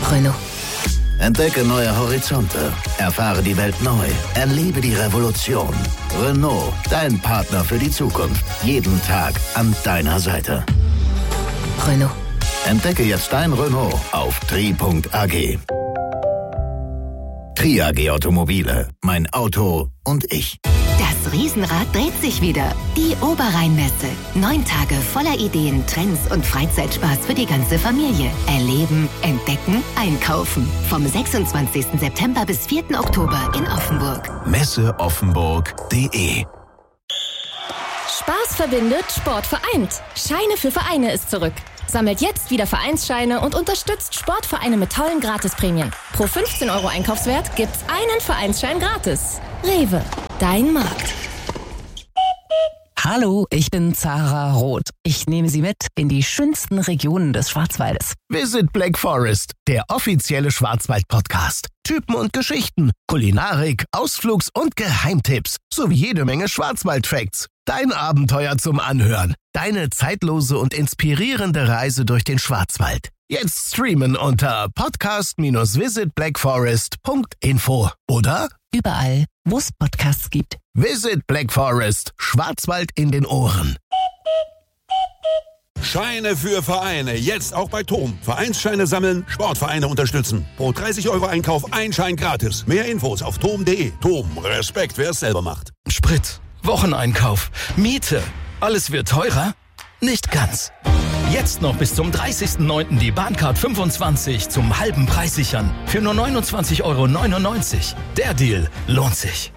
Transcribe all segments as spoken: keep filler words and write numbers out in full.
Renault. Entdecke neue Horizonte. Erfahre die Welt neu. Erlebe die Revolution. Renault, dein Partner für die Zukunft. Jeden Tag an deiner Seite. Renault. Entdecke jetzt dein Renault auf tri punkt a g. Tri A G Automobile. Mein Auto und ich. Das Riesenrad dreht sich wieder. Die Oberrheinmesse. Neun Tage voller Ideen, Trends und Freizeitspaß für die ganze Familie. Erleben, entdecken, einkaufen. Vom sechsundzwanzigsten September bis vierten Oktober in Offenburg. messe offenburg punkt de. Spaß verbindet, Sport vereint. Scheine für Vereine ist zurück. Sammelt jetzt wieder Vereinsscheine und unterstützt Sportvereine mit tollen Gratisprämien. Pro fünfzehn Euro Einkaufswert gibt's einen Vereinsschein gratis. Rewe, dein Markt. Hallo, ich bin Zara Roth. Ich nehme Sie mit in die schönsten Regionen des Schwarzwaldes. Visit Black Forest, der offizielle Schwarzwald-Podcast. Typen und Geschichten, Kulinarik, Ausflugs- und Geheimtipps sowie jede Menge Schwarzwald-Facts. Dein Abenteuer zum Anhören. Deine zeitlose und inspirierende Reise durch den Schwarzwald. Jetzt streamen unter podcast Bindestrich visit black forest punkt info oder Überall, wo es Podcasts gibt. Visit Black Forest, Schwarzwald in den Ohren. Scheine für Vereine, jetzt auch bei Tom. Vereinsscheine sammeln, Sportvereine unterstützen. Pro dreißig Euro Einkauf ein Schein gratis. Mehr Infos auf tom punkt de. Tom, Respekt, wer es selber macht. Sprit, Wocheneinkauf, Miete, alles wird teurer? Nicht ganz. Jetzt noch bis zum dreißigsten neunten die Bahncard fünfundzwanzig zum halben Preis sichern. Für nur neunundzwanzig Euro neunundneunzig. Der Deal lohnt sich.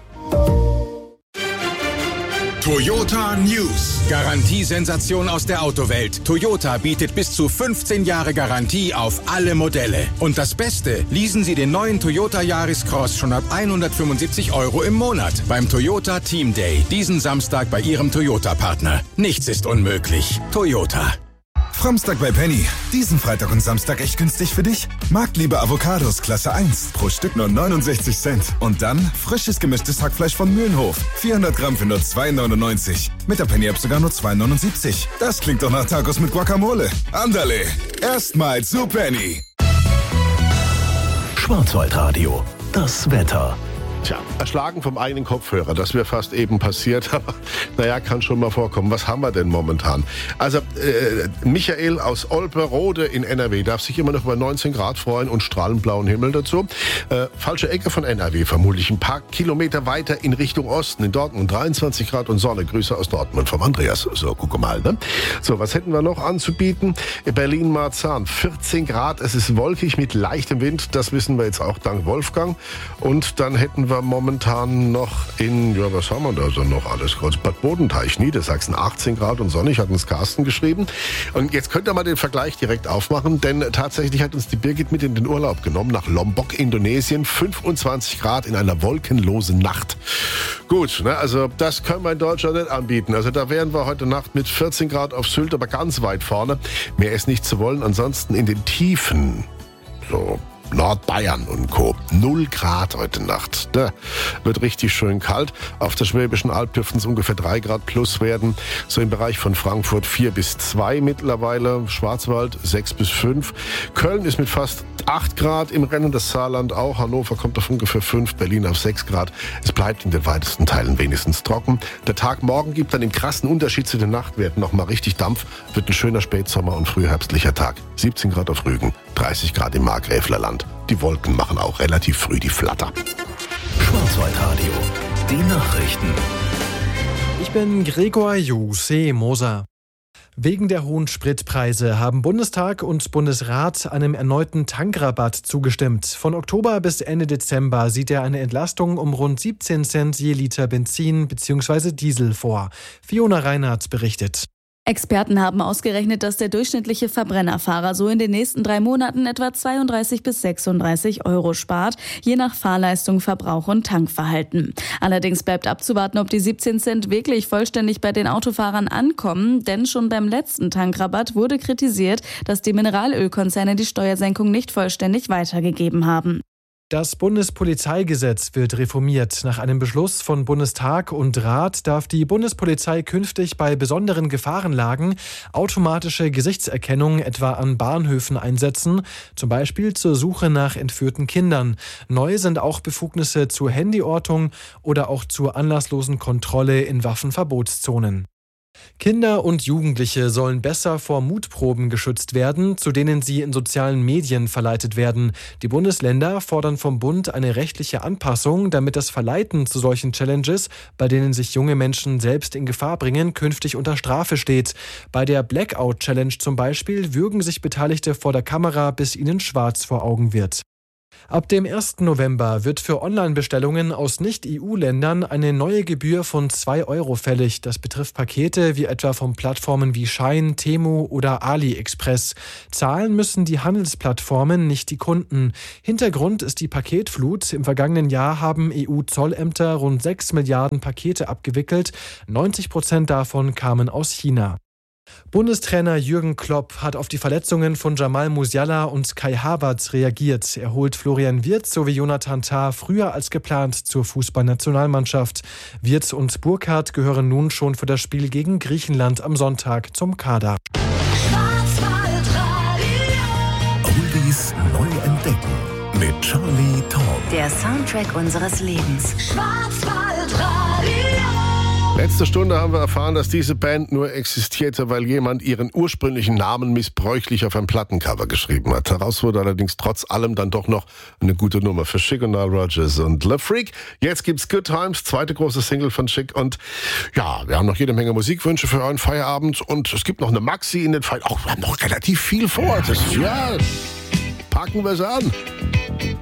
Toyota News. Garantiesensation aus der Autowelt. Toyota bietet bis zu fünfzehn Jahre Garantie auf alle Modelle. Und das Beste, leasen Sie den neuen Toyota Yaris Cross schon ab hundertfünfundsiebzig Euro im Monat beim Toyota Team Day. Diesen Samstag bei Ihrem Toyota-Partner. Nichts ist unmöglich. Toyota. Framstag bei Penny. Diesen Freitag und Samstag echt günstig für dich. Marktliebe Avocados Klasse eins. Pro Stück nur neunundsechzig Cent. Und dann frisches gemischtes Hackfleisch von Mühlenhof. vierhundert Gramm für nur zwei neunundneunzig. Mit der Penny-App sogar nur zwei neunundsiebzig. Das klingt doch nach Tacos mit Guacamole. Andale. Erstmal zu Penny. Schwarzwaldradio. Das Wetter. Tja, erschlagen vom eigenen Kopfhörer, das wäre fast eben passiert, aber naja, kann schon mal vorkommen. Was haben wir denn momentan? Also, äh, Michael aus Olperode in N R W darf sich immer noch über neunzehn Grad freuen und strahlend blauen Himmel dazu. Äh, falsche Ecke von N R W vermutlich, ein paar Kilometer weiter in Richtung Osten, in Dortmund dreiundzwanzig Grad und Sonne. Grüße aus Dortmund vom Andreas. So, gucke mal, ne? So, was hätten wir noch anzubieten? Berlin-Marzahn, vierzehn Grad, es ist wolkig mit leichtem Wind, das wissen wir jetzt auch dank Wolfgang. Und dann hätten wir momentan noch in, ja, was haben wir da so noch alles? Bad Bodenteich, Niedersachsen, achtzehn Grad und sonnig, hat uns Carsten geschrieben. Und jetzt könnt ihr mal den Vergleich direkt aufmachen, denn tatsächlich hat uns die Birgit mit in den Urlaub genommen nach Lombok, Indonesien, fünfundzwanzig Grad in einer wolkenlosen Nacht. Gut, ne, also das können wir in Deutschland nicht anbieten. Also da wären wir heute Nacht mit vierzehn Grad auf Sylt, aber ganz weit vorne. Mehr ist nicht zu wollen, ansonsten in den Tiefen, so Nordbayern und Co. null Grad heute Nacht. Da wird richtig schön kalt. Auf der Schwäbischen Alb dürften es ungefähr drei Grad plus werden. So im Bereich von Frankfurt vier bis zwei mittlerweile. Schwarzwald sechs bis fünf. Köln ist mit fast acht Grad im Rennen. Das Saarland auch. Hannover kommt auf ungefähr fünf. Berlin auf sechs Grad. Es bleibt in den weitesten Teilen wenigstens trocken. Der Tag morgen gibt dann im krassen Unterschied zu den Nachtwerten nochmal richtig Dampf. Wird ein schöner Spätsommer- und frühherbstlicher Tag. siebzehn Grad auf Rügen, dreißig Grad im Markgräflerland. Die Wolken machen auch relativ früh die Flatter. Schwarzwaldradio. Die Nachrichten. Ich bin Gregor Juse Moser. Wegen der hohen Spritpreise haben Bundestag und Bundesrat einem erneuten Tankrabatt zugestimmt. Von Oktober bis Ende Dezember sieht er eine Entlastung um rund siebzehn Cent je Liter Benzin bzw. Diesel vor. Fiona Reinhardt berichtet. Experten haben ausgerechnet, dass der durchschnittliche Verbrennerfahrer so in den nächsten drei Monaten etwa zweiunddreißig bis sechsunddreißig Euro spart, je nach Fahrleistung, Verbrauch und Tankverhalten. Allerdings bleibt abzuwarten, ob die siebzehn Cent wirklich vollständig bei den Autofahrern ankommen, denn schon beim letzten Tankrabatt wurde kritisiert, dass die Mineralölkonzerne die Steuersenkung nicht vollständig weitergegeben haben. Das Bundespolizeigesetz wird reformiert. Nach einem Beschluss von Bundestag und Rat darf die Bundespolizei künftig bei besonderen Gefahrenlagen automatische Gesichtserkennung etwa an Bahnhöfen einsetzen, zum Beispiel zur Suche nach entführten Kindern. Neu sind auch Befugnisse zur Handyortung oder auch zur anlasslosen Kontrolle in Waffenverbotszonen. Kinder und Jugendliche sollen besser vor Mutproben geschützt werden, zu denen sie in sozialen Medien verleitet werden. Die Bundesländer fordern vom Bund eine rechtliche Anpassung, damit das Verleiten zu solchen Challenges, bei denen sich junge Menschen selbst in Gefahr bringen, künftig unter Strafe steht. Bei der Blackout-Challenge zum Beispiel würgen sich Beteiligte vor der Kamera, bis ihnen schwarz vor Augen wird. Ab dem ersten November wird für Online-Bestellungen aus Nicht-E U-Ländern eine neue Gebühr von zwei Euro fällig. Das betrifft Pakete wie etwa von Plattformen wie Shein, Temu oder AliExpress. Zahlen müssen die Handelsplattformen, nicht die Kunden. Hintergrund ist die Paketflut. Im vergangenen Jahr haben E U-Zollämter rund sechs Milliarden Pakete abgewickelt. neunzig Prozent davon kamen aus China. Bundestrainer Jürgen Klopp hat auf die Verletzungen von Jamal Musiala und Kai Havertz reagiert. Er holt Florian Wirtz sowie Jonathan Tah früher als geplant zur Fußballnationalmannschaft. Wirtz und Burkhardt gehören nun schon für das Spiel gegen Griechenland am Sonntag zum Kader. Oldies neu entdecken mit Charlie Tom. Der Soundtrack unseres Lebens. Schwarzwaldradio. Letzte Stunde haben wir erfahren, dass diese Band nur existierte, weil jemand ihren ursprünglichen Namen missbräuchlich auf ein Plattencover geschrieben hat. Daraus wurde allerdings trotz allem dann doch noch eine gute Nummer für Chic und Nile Rodgers und Le Freak. Jetzt gibt's Good Times, zweite große Single von Chic. Und ja, wir haben noch jede Menge Musikwünsche für euren Feierabend. Und es gibt noch eine Maxi in den Feierabend. Auch wir haben noch relativ viel vor. Das, ja, packen wir es an.